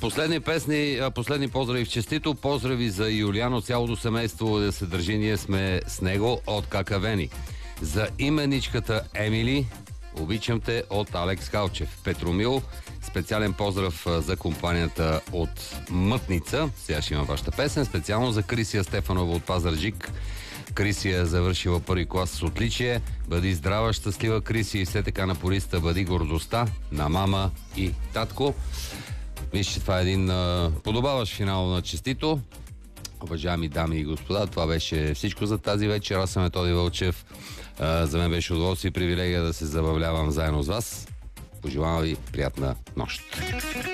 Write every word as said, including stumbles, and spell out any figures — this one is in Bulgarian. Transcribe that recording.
Последни песни, последни поздрави в честито. Поздрави за Юлиано, цялото семейство да се държи, ние сме с него от Какавени. За именичката Емили, обичам те от Алекс Калчев. Петромил, специален поздрав за компанията от Мътница. Сега ще има вашата песен. Специално за Крисия Стефанова от Пазарджик. Крисия е завършила първи клас с отличие. Бъди здрава, щастлива, Крисия, и все така напориста, бъди гордостта на мама и татко. Вижте, това е един а, подобаващ финал на честито. Уважаеми дами и господа, това беше всичко за тази вечер. Аз съм Методи Вълчев. А, за мен беше удоволствие и привилегия да се забавлявам заедно с вас. Пожелавам ви приятна нощ.